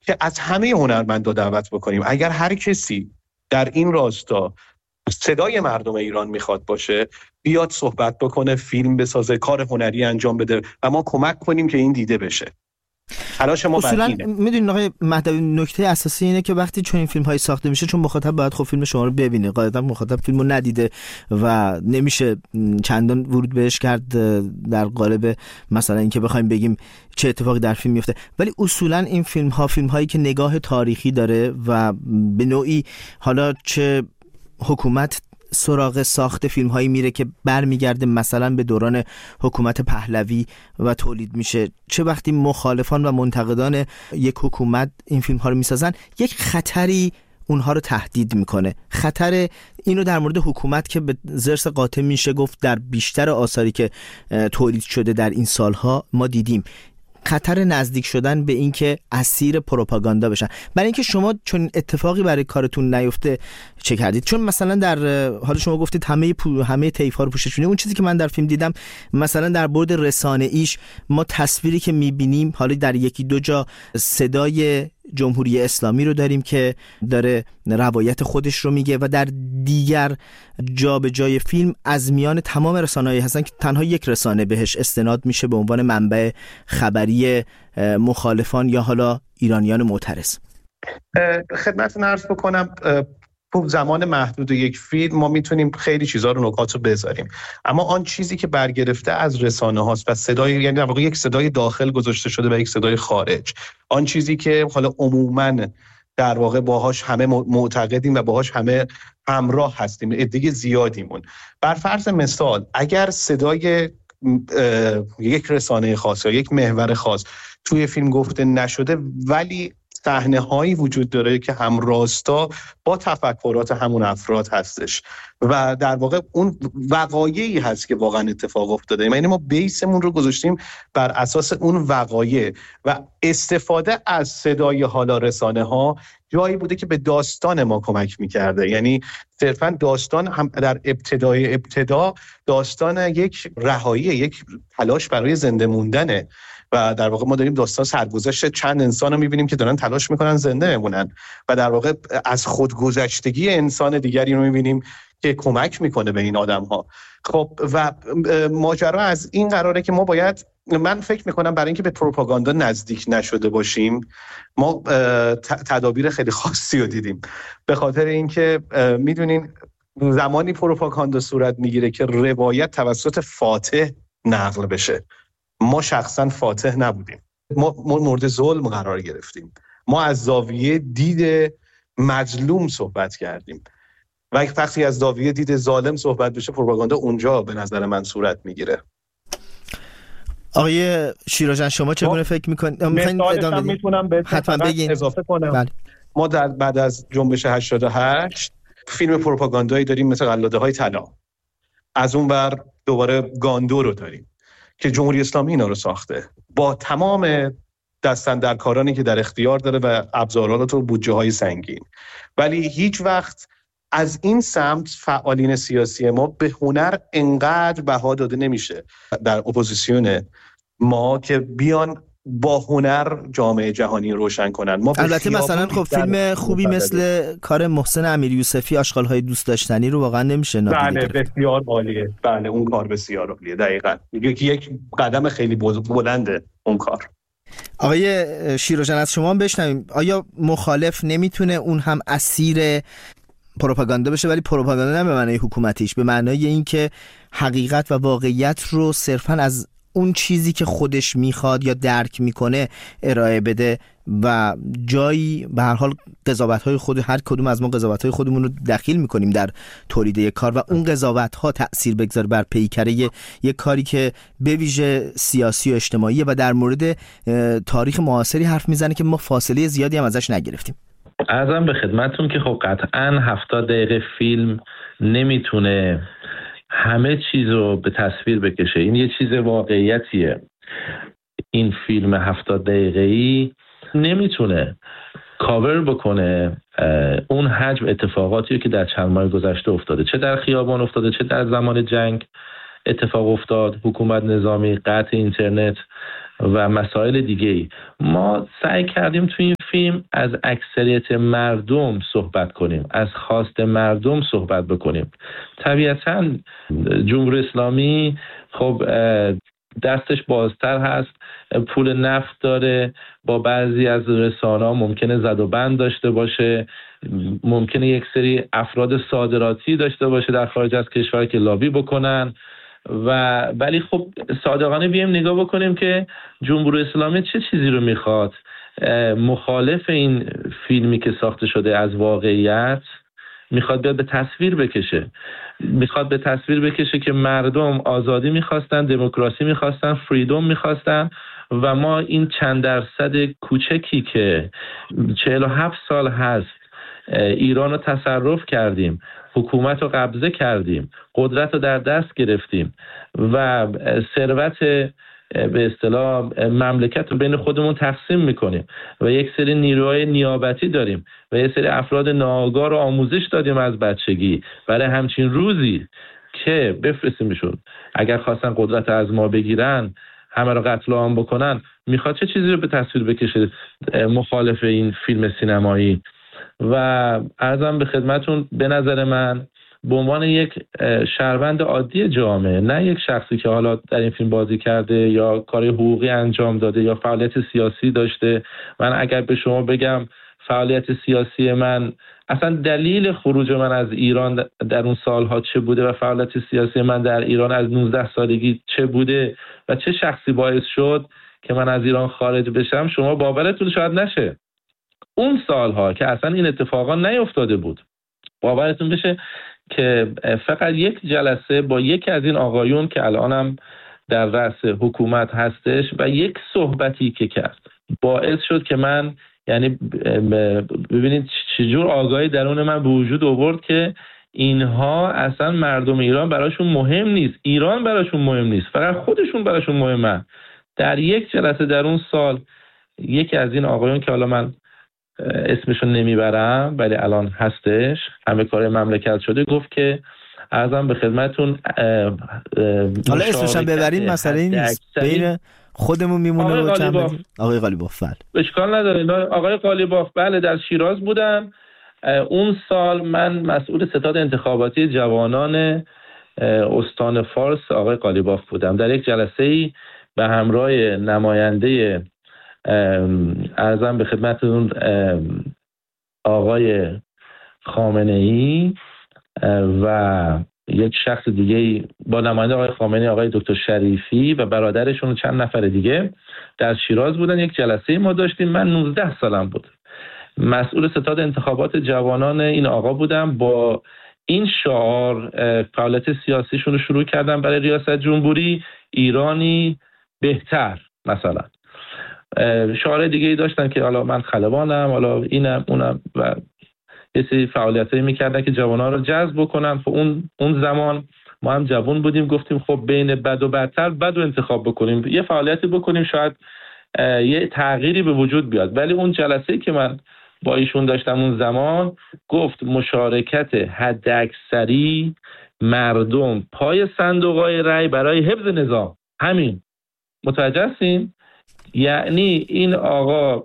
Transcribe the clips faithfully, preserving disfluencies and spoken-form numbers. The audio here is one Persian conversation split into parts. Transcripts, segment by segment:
که از همه هنرمندا دعوت بکنیم اگر هر کسی در این راستا صدای مردم ایران میخواد باشه، بیاد صحبت بکنه، فیلم بسازه، کار هنری انجام بده و ما کمک کنیم که این دیده بشه. تلاش ما بر اینه. میدونین آقای مهدوی، نکته اساسی اینه که وقتی چون این فیلم های ساخته میشه، چون مخاطب باید خب فیلم شما رو ببینه، قاعدتا مخاطب فیلمو ندیده و نمیشه چندان ورود بهش کرد در قالب مثلا اینکه بخوایم بگیم چه اتفاقی در فیلم میفته، ولی اصولا این فیلم ها فیلم هایی که نگاه تاریخی داره و به نوعی حالا چه حکومت سراغ ساخت فیلم هایی میره که برمیگرده مثلا به دوران حکومت پهلوی و تولید میشه، چه وقتی مخالفان و منتقدان یک حکومت این فیلم ها رو میسازن، یک خطری اونها رو تهدید میکنه. خطر اینو در مورد حکومت که به ضرس قاطع میشه گفت در بیشتر آثاری که تولید شده در این سالها ما دیدیم، خطر نزدیک شدن به این که اسیر پروپاگاندا بشن. برای اینکه شما چون اتفاقی برای کارتون نیفته چه کردید؟ چون مثلا در حالا شما گفتید همه پو... همه طیف‌ها رو پوشش میدید. اون چیزی که من در فیلم دیدم مثلا در بعد رسانه‌ایش ما تصویری که میبینیم، حالا در یکی دو جا صدای جمهوری اسلامی رو داریم که داره روایت خودش رو میگه و در دیگر جا به جای فیلم از میان تمام رسانه‌ای هستن که تنها یک رسانه بهش استناد میشه به عنوان منبع خبری مخالفان یا حالا ایرانیان معترض. خدمتتون عرض بکنم تو زمان محدود یک فیلم ما میتونیم خیلی چیزا رو نکات رو بذاریم، اما آن چیزی که برگرفته از رسانه هاست و صدای، یعنی در واقع یک صدای داخل گذاشته شده و یک صدای خارج، آن چیزی که حالا عموماً در واقع باهاش همه معتقدیم و باهاش همه همراه هستیم، عده زیادیمون. بر فرض مثال اگر صدای یک رسانه خاص یا یک محور خاص توی فیلم گفته نشده ولی صحنه هایی وجود داره که هم راستا با تفکرات همون افراد هستش و در واقع اون وقایعی هست که واقعا اتفاق افتاده، یعنی ما بیسمون رو گذاشتیم بر اساس اون وقایع و استفاده از صدای حالا رسانه ها جایی بوده که به داستان ما کمک میکرده. یعنی صرفا داستان هم در ابتدای ابتدا داستان یک رهایی، یک تلاش برای زنده موندنه و در واقع ما داریم داستان سرگذشت چند انسان رو میبینیم که دارن تلاش میکنن زنده بمونن و در واقع از خودگذشتگی انسان دیگری رو میبینیم که کمک میکنه به این آدم ها. خب و ماجرا از این قراره که ما باید، من فکر میکنم برای اینکه به پروپاگاندا نزدیک نشده باشیم ما تدابیر خیلی خاصی رو دیدیم، به خاطر اینکه میدونین زمانی پروپاگاندا صورت میگیره که روایت توسط فاتح نقل بشه. ما شخصا فاتح نبودیم، ما مورد ظلم قرار گرفتیم، ما از زاویه دید مظلوم صحبت کردیم و وقتی از زاویه دید ظالم صحبت بشه پروپاگاندا اونجا به نظر من صورت میگیره. آقای شیراجان شما چگونه فکر میکنید؟ مثالش میتونم به حتما بگین اضافه کنم. بله. ما در بعد از جنبش هشتاد و هشت فیلم پروپاگاندایی داریم مثل قلاده های طلا، از اون بر دوباره گاندو رو داریم که جمهوری اسلامی اینا رو ساخته با تمام دستاندرکارانی که در اختیار داره و ابزارات و بودجه های سنگین، ولی هیچ وقت از این سمت فعالین سیاسی ما به هنر انقدر بها داده نمیشه در اپوزیسیون ما که بیان با هنر جامعه جهانی روشن کنن. ما البته مثلا خب فیلم خوبی مثل کار محسن امیریوسفی آشغال‌های دوست داشتنی رو واقعا نمیشه نادیده گرفت. بله بسیار عالیه. بله اون کار بسیار عالیه. دقیقاً یک یک قدم خیلی بلنده اون کار. آقای شیراجان از شما هم بشنویم، آیا مخالف نمیتونه اون هم اسیر پروپاگاندا بشه، ولی پروپاگاندا نه به معنای حکومتیش، به معنای اینکه حقیقت و واقعیت رو صرفاً از اون چیزی که خودش میخواد یا درک میکنه ارائه بده و جایی به هر حال قضاوت‌های خود هر کدوم از ما قضاوت‌های خودمون رو دخیل میکنیم در تولید یک کار و اون قضاوت‌ها تأثیر بگذاره بر پیکره یک کاری که به ویژه سیاسی و اجتماعی و در مورد تاریخ معاصری حرف میزنه که ما فاصله زیادی هم ازش نگرفتیم. عرضم به خدمتتون که خب قطعاً هفتاد دقیقه فیلم نمیتونه همه چیز رو به تصویر بکشه. این یه چیز واقعیتیه. این فیلم هفتاد دقیقه‌ای نمیتونه کاور بکنه اون حجم اتفاقاتی که در چند ماه گذشته افتاده، چه در خیابان افتاده، چه در زمان جنگ اتفاق افتاد، حکومت نظامی، قطع اینترنت و مسائل دیگه‌ای. ما سعی کردیم توی این فیلم از اکثریت مردم صحبت کنیم، از خواست مردم صحبت بکنیم. طبیعتاً جمهوری اسلامی خب دستش بازتر هست، پول نفت داره، با بعضی از رسانه‌ها ممکنه زد و بند داشته باشه، ممکنه یک سری افراد صادراتی داشته باشه در خارج از کشور که لابی بکنن و ولی خب صادقانه بیایم نگاه بکنیم که جمهوری اسلامی چه چیزی رو میخواد. مخالف این فیلمی که ساخته شده از واقعیت میخواد بیاد به تصویر بکشه، میخواد به تصویر بکشه که مردم آزادی میخواستن، دموکراسی میخواستن، فریدم میخواستن و ما این چند درصد کوچکی که چهل و هفت سال هست ایران رو تصرف کردیم، حکومت رو قبضه کردیم، قدرت رو در دست گرفتیم و ثروت به اصطلاح مملکت رو بین خودمون تقسیم میکنیم و یک سری نیروهای نیابتی داریم و یک سری افراد ناآگاه رو آموزش دادیم از بچگی برای همچین روزی که بفرستیمشون اگر خواستن قدرت از ما بگیرن همه رو قتل عام بکنن. میخواد چه چیزی رو به تصویر بکشه مخالف این فیلم سینمایی؟ و عرضم به خدمتون به نظر من به عنوان یک شهروند عادی جامعه، نه یک شخصی که حالا در این فیلم بازی کرده یا کار حقوقی انجام داده یا فعالیت سیاسی داشته، من اگر به شما بگم فعالیت سیاسی من اصلا دلیل خروج من از ایران در اون سالها چه بوده و فعالیت سیاسی من در ایران از نوزده سالگی چه بوده و چه شخصی باعث شد که من از ایران خارج بشم، شما باورتون شاید نشه اون سالها که اصلا این اتفاقا نیفتاده بود باورتون بشه که فقط یک جلسه با یکی از این آقایون که الانم در رأس حکومت هستش و یک صحبتی که کرد باعث شد که من یعنی ببینید چجور آگاهی درون من به وجود آورد که اینها اصلا مردم ایران براشون مهم نیست، ایران براشون مهم نیست، فقط خودشون براشون مهمه. در یک جلسه در اون سال یکی از این آقایون که حالا من اسمشون نمیبرم ولی الان هستش، همه کار مملکت شده، گفت که عرضم به خدمتون حالا اسمشون ببریم مسئله این نیست، بین خودمون میمونه و چند بگیم. آقای قالیباف بله اشکال نداره. آقای قالیباف بله در شیراز بودن اون سال. من مسئول ستاد انتخاباتی جوانان استان فارس آقای قالیباف بودم. در یک جلسه‌ای به همراه نماینده عرضم به خدمتتون آقای خامنه‌ای و یک شخص دیگه با نماینده آقای خامنه‌ای آقای دکتر شریفی و برادرشون و چند نفر دیگه در شیراز بودن. یک جلسه ما داشتیم. من نوزده سالم بود. مسئول ستاد انتخابات جوانان این آقا بودم. با این شعار فعالیت سیاسیشون رو شروع کردم برای ریاست جمهوری، ایرانی بهتر مثلا. شعار دیگه ای داشتن که حالا من خلبانم، حالا اینم اونم و یه سری فعالیتایی میکردن که جوانان رو جذب بکنن. خب اون اون زمان ما هم جوان بودیم، گفتیم خب بین بد و بدتر بد و انتخاب بکنیم، یه فعالیتی بکنیم شاید یه تغییری به وجود بیاد. ولی اون جلسه‌ای که من با ایشون داشتم اون زمان گفت مشارکت حداکثری مردم پای صندوق‌های رای برای حفظ نظام. همین متوجه هستین؟ یعنی این آقا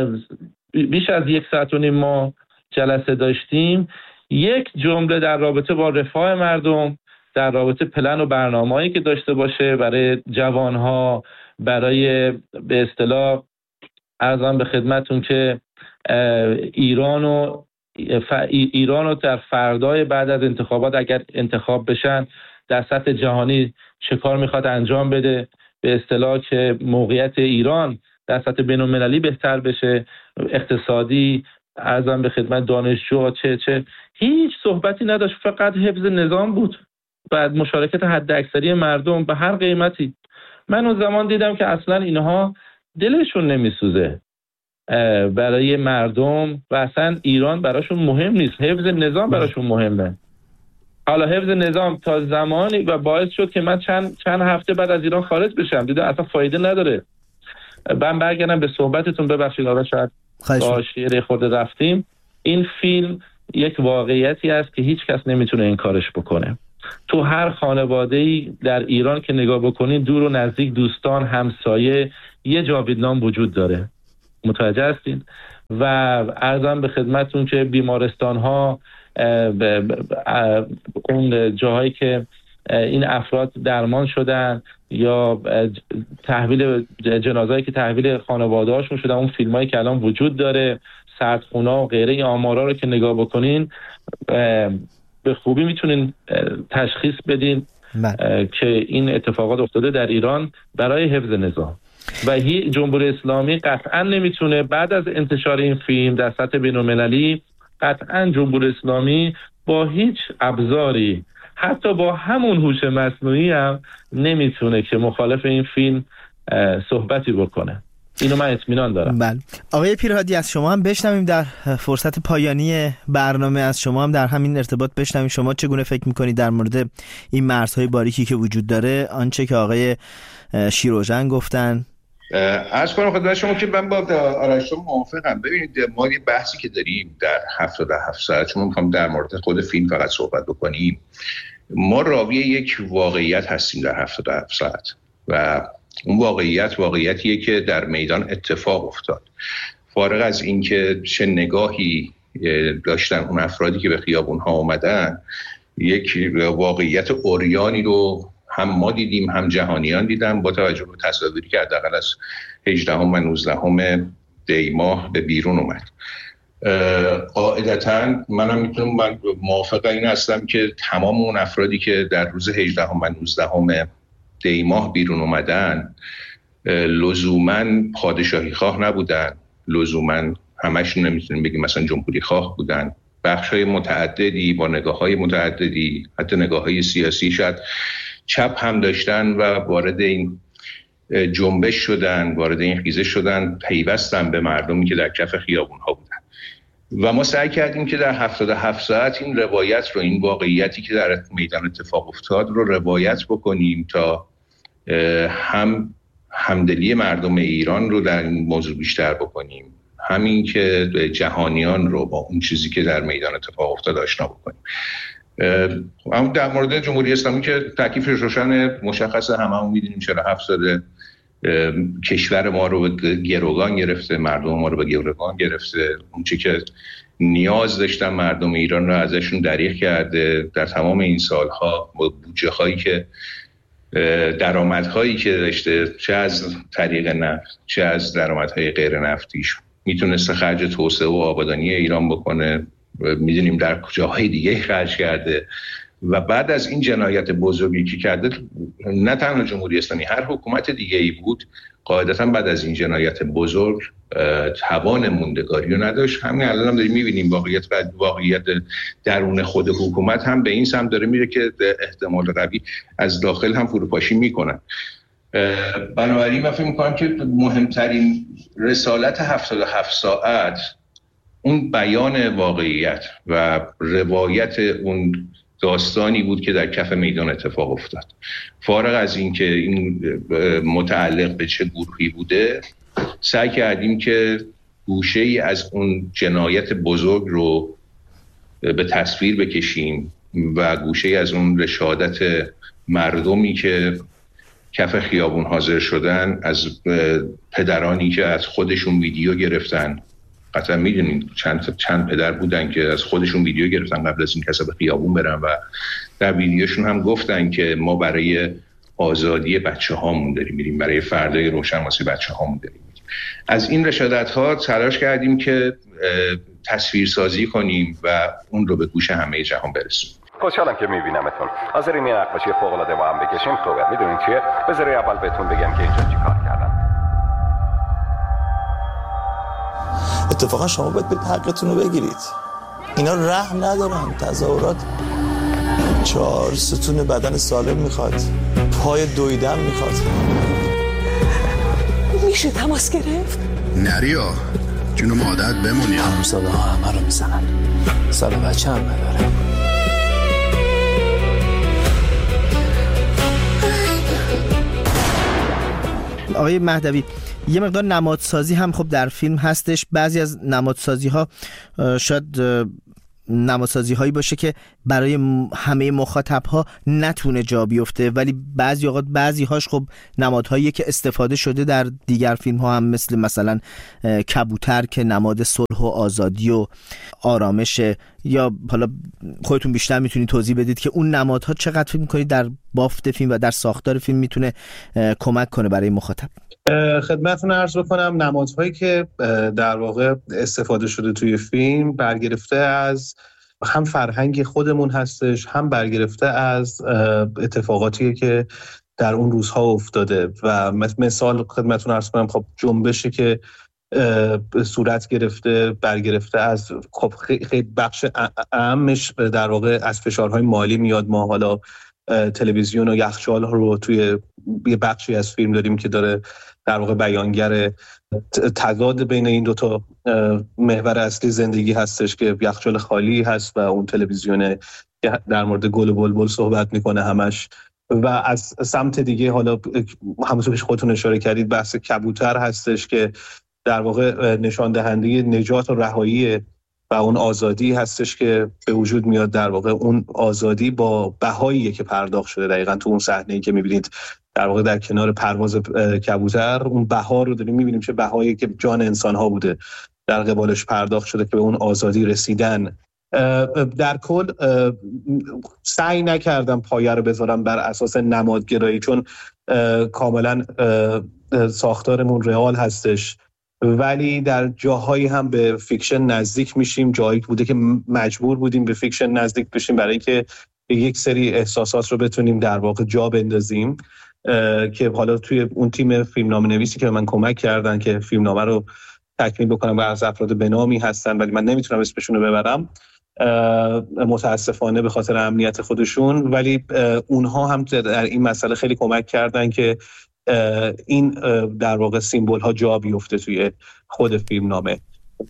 بیش از یک ساعت و نیم ما جلسه داشتیم، یک جمله در رابطه با رفاه مردم، در رابطه پلن و برنامه‌ای که داشته باشه برای جوانها، برای به اصطلاح عرضم به خدمتون که ایران و ایران رو در فردای بعد از انتخابات اگر انتخاب بشن در سطح جهانی چه کار میخواد انجام بده، به اصطلاح که موقعیت ایران در سطح بین‌المللی بهتر بشه، اقتصادی، عرضم به خدمت دانشجو، چه چه هیچ صحبتی نداشت، فقط حفظ نظام بود. بعد مشارکت حداکثری مردم به هر قیمتی. من اون زمان دیدم که اصلا اینها دلشون نمیسوزه برای مردم و اصلا ایران براشون مهم نیست، حفظ نظام براشون مهمه. حالا حفظ نظام تا زمانی و باعث شد که من چند چند هفته بعد از ایران خارج بشم. دیدم اصلا فایده نداره. من برگردم به صحبتتون، ببخشید حالا شاید با شیره خود رفتیم. این فیلم یک واقعیتی است که هیچ کس نمیتونه این کارش بکنه. تو هر خانواده‌ای در ایران که نگاه بکنید، دور و نزدیک، دوستان، همسایه، یه جاویدنام وجود داره. متوجه هستین؟ و عرضم به خدمتون که بیمارستان ها، اون جاهایی که این افراد درمان شدن یا تحویل جنازهایی که تحویل خانواده هاشون شدن، اون فیلم هایی که الان وجود داره، سردخونه و غیره، این آمارا رو که نگاه بکنین به خوبی میتونین تشخیص بدین که این اتفاقات افتاده در ایران برای حفظ نظام. و هی جمهوری اسلامی قطعا نمیتونه بعد از انتشار این فیلم در سطح بین‌المللی، قطعا جمهوری اسلامی با هیچ ابزاری، حتی با همون هوش مصنوعی هم نمیتونه که مخالف این فیلم صحبتی بکنه. اینو من اطمینان دارم. بله. آقای پیرهادی، از شما هم بشنویم در فرصت پایانی برنامه، از شما هم در همین ارتباط بشنویم شما چگونه فکر میکنید در مورد این مرزهای باریکی که وجود داره، آنچه که آقای شیروژن گفتن. عرض کنم خدمت شما که من با آرش موافقم. ببینید ما یه بحثی که داریم در هفتاد و هفت ساعت، چون میخوام در مورد خود فیلم فقط صحبت بکنیم، ما راوی یک واقعیت هستیم در هفتاد و هفت ساعت و اون واقعیت واقعیتیه که در میدان اتفاق افتاد. فارغ از اینکه چه نگاهی داشتن اون افرادی که به خیابون ها اومدن، یک واقعیت عریانی رو هم ما دیدیم هم جهانیان دیدن، با توجه به تصاویری که حداقل از هجدهم و نوزدهم دی ماه به بیرون اومد. قاعدتاً منم میتونم من موافق این هستم که تمام اون افرادی که در روز هجدهم و نوزدهم دی ماه بیرون اومدن لزوماً پادشاهی خواه نبودن، لزوماً همشون نمیتونیم بگیم مثلا جمهوری خواه بودن. بخشای متعددی با نگاه‌های متعددی، حتی نگاه‌های سیاسی شاید چپ هم داشتن و وارد این جنبش شدن، وارد این خیزش شدن، پیوستن به مردمی که در کف خیابون‌ها بودن. و ما سعی کردیم که در هفتاد و هفت ساعت این روایت رو، این واقعیتی که در میدان اتفاق افتاد رو روایت بکنیم تا هم همدلی مردم ایران رو در این موضوع بیشتر بکنیم، همین که جهانیان رو با اون چیزی که در میدان اتفاق افتاد آشنا بکنیم. اما در مورد جمهوری اسلامی که تکلیفش روشن، مشخصه، هممون می‌دونیم چرا هفت سال کشور ما رو به گروگان گرفته، مردم ما رو به گروگان گرفته. اون چیزی که نیاز داشتن مردم ایران رو ازشون دریغ کرده در تمام این سالها، با بودجه هایی که درآمدهایی که داشته، چه از طریق نفت چه از درآمدهای غیر نفتیش، میتونسته خرج توسعه و آبادانی ایران بکنه. میدونیم در جاهای دیگه خرج کرده و بعد از این جنایت بزرگی که کرده، نه تنها جمهوری اسلامی، هر حکومت دیگه ای بود قاعدتا بعد از این جنایت بزرگ توان موندگاری رو نداشت. همین الان هم داریم میبینیم واقعیت واقعیت درون خود حکومت هم به این سمت داره میره که احتمال قوی از داخل هم فروپاشی میکنن. بنابراین من فکر میکنم که مهمترین رسالت هفتاد و هفت ساعت اون بیان واقعیت و روایت اون داستانی بود که در کف میدان اتفاق افتاد. فارغ از این که این متعلق به چه گروهی بوده، سعی کردیم که گوشه‌ای از اون جنایت بزرگ رو به تصویر بکشیم و گوشه‌ای از اون رشادت مردمی که کف خیابون حاضر شدن، از پدرانی که از خودشون ویدیو گرفتن. قطعا میدونید چند چند پدر بودن که از خودشون ویدیو گرفتن قبل از این کسا به خیابون برن و در ویدیوشون هم گفتن که ما برای آزادی بچه هامون داریم میریم، برای فردای روشن واسه بچه هامون داریم میریم. از این رشادت ها تلاش کردیم که تصویر سازی کنیم و اون رو به گوش همه جهان برسونیم. خوشحالم که میبینمتون. حاضرین این نقاشی فوق العاده با هم بکشیم؟ خوبه. میدونین چیه؟ بذارید اول بهتون بگم که اینجا چیکار کردم. اتفاقا شما باید برید حقتون رو بگیرید. اینا رحم ندارن. تظاهرات چهار ستون بدن سالم میخواد، پای دویدن میخواد. میشه تماس گرفت؟ نریا جونم عادت بمونی. همساده ها همه رو میزنن، سال بچه هم نداره. آقای مهدوی، یه مقدار نمادسازی هم خب در فیلم هستش. بعضی از نمادسازی ها شاید نمادسازی هایی باشه که برای همه مخاطب ها نتونه جا بیفته، ولی بعضی اوقات بعضی هاش خب نمادهایی که استفاده شده در دیگر فیلم ها هم، مثل مثلا کبوتر که نماد صلح و آزادی و آرامش، یا حالا خودتون بیشتر میتونید توضیح بدید که اون نمادها چقدر فکر میکنید در بافت فیلم و در ساختار فیلم میتونه کمک کنه برای مخاطب؟ خدمتتون عرض بکنم نمادهایی که در واقع استفاده شده توی فیلم برگرفته از هم فرهنگ خودمون هستش، هم برگرفته از اتفاقاتی که در اون روزها افتاده. و مثال خدمتتون عرض کنم، خب جنبشی که صورت گرفته برگرفته از خب خیلی بخش اهمش در واقع از فشارهای مالی میاد. ما حالا تلویزیون و یخچال رو توی یه بخشی از فیلم داریم که داره در واقع بیانگر تضاد بین این دوتا محور اصلی زندگی هستش که یخچال خالی هست و اون تلویزیون که در مورد گل و بلبل صحبت میکنه همش. و از سمت دیگه حالا همونطور که خودتون اشاره کردید بحث کبوتر هستش که در واقع نشان دهنده نجات و رهایی و اون آزادی هستش که به وجود میاد. در واقع اون آزادی با بهاییه که پرداخت شده. دقیقاً تو اون صحنه‌ای که می‌بینید در واقع در کنار پرواز کبوتر، اون بها رو داریم می‌بینیم چه بهایی که جان انسان‌ها بوده در قبالش پرداخت شده که به اون آزادی رسیدن. در کل سعی نکردم پایه رو بذارم بر اساس نمادگرایی، چون کاملا ساختارمون رئال هستش، ولی در جاهایی هم به فیکشن نزدیک میشیم. جایی بوده که مجبور بودیم به فیکشن نزدیک بشیم برای اینکه یک سری احساسات رو بتونیم در واقع جا بندازیم، که حالا توی اون تیم فیلمنامه نویسی که به من کمک کردن که فیلمنامه رو تکمیل بکنم و از افراد بنامی هستن ولی من نمیتونم اسمشون رو ببرم متاسفانه به خاطر امنیت خودشون، ولی اونها هم در این مسئله خیلی کمک کردن که این در واقع سیمبول ها جا بیفته توی خود فیلمنامه.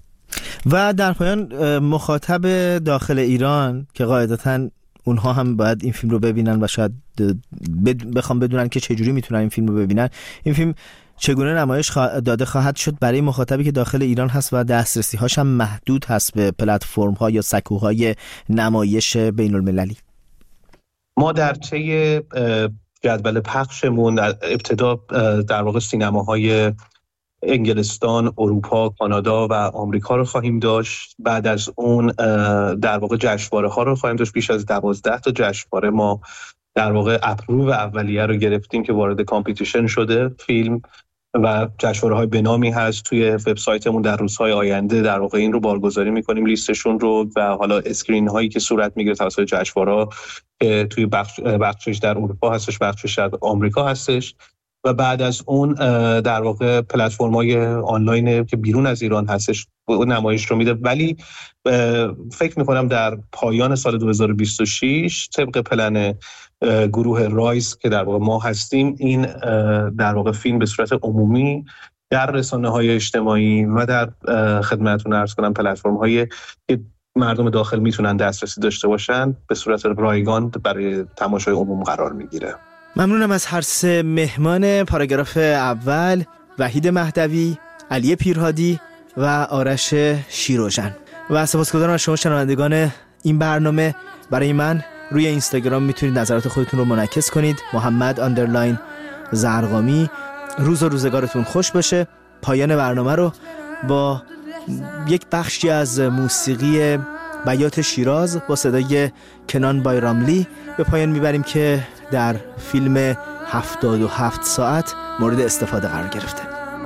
و در پایان مخاطب داخل ایران که قاعدتاً اونها هم باید این فیلم رو ببینن و شاید بخوام بدونن که چجوری میتونن این فیلم رو ببینن، این فیلم چگونه نمایش داده خواهد شد برای مخاطبی که داخل ایران هست و دسترسی هاش هم محدود هست به پلتفرم ها یا سکوهای نمایش بین المللی؟ ما در طی جدول پخشمون در ابتدا در واقع سینماهای انگلستان، اروپا، کانادا و آمریکا رو خواهیم داشت. بعد از اون در واقع جشنواره ها رو خواهیم داشت. بیش از دوازده تا جشنواره ما در واقع اپروو اولیه رو گرفتیم که وارد کامپیتیشن شده فیلم، و جشنواره های بنامی هست توی وبسایتمون. در روزهای آینده در واقع این رو بارگذاری میکنیم، لیستشون رو، و حالا اسکرین هایی که صورت میگیره توسط جشنواره توی بخش بخشش در اروپا هستش، بخشش در آمریکا هستش. و بعد از اون در واقع پلتفرم‌های آنلاین که بیرون از ایران هستش نمایش رو میده. ولی فکر میکنم در پایان سال دو هزار و بیست و شش طبق پلن گروه رایز که در واقع ما هستیم، این در واقع فیلم به صورت عمومی در رسانه‌های اجتماعی و در خدمتتون عرض کنم پلتفرم‌های که مردم داخل میتونن دسترسی داشته باشن به صورت رایگان برای تماشای عموم قرار میگیره. ممنونم از هر سه مهمان پاراگراف اول، وحید مهدوی، علی پیرهادی و آرش شیروژن. و سپاسگزارم از شما شنوندگان این برنامه. برای من روی اینستاگرام میتونید نظرات خودتون رو منعکس کنید، محمد اندرلاین زرقامی. روز و روزگارتون خوش باشه. پایان برنامه رو با یک بخشی از موسیقی بیات شیراز با صدای کنان بایراملی به پایان میبریم که در فیلم هفتاد و هفت ساعت مورد استفاده قرار گرفته.